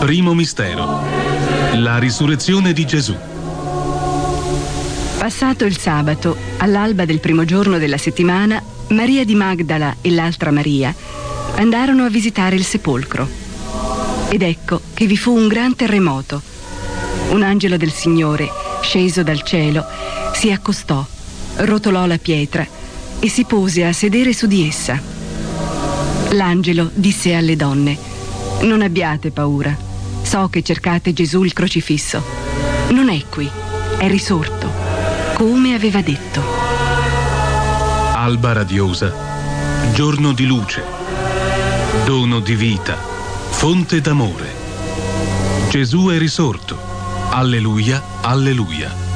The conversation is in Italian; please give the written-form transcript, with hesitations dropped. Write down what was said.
Primo mistero. La risurrezione di Gesù. Passato il sabato, all'alba del primo giorno della settimana, Maria di Magdala e l'altra Maria andarono a visitare il sepolcro. Ed ecco che vi fu un gran terremoto. Un angelo del Signore, sceso dal cielo, si accostò, rotolò la pietra e si pose a sedere su di essa. L'angelo disse alle donne: «Non abbiate paura. So che cercate Gesù il crocifisso. Non è qui, è risorto, come aveva detto». Alba radiosa, giorno di luce, dono di vita, fonte d'amore. Gesù è risorto. Alleluia, alleluia.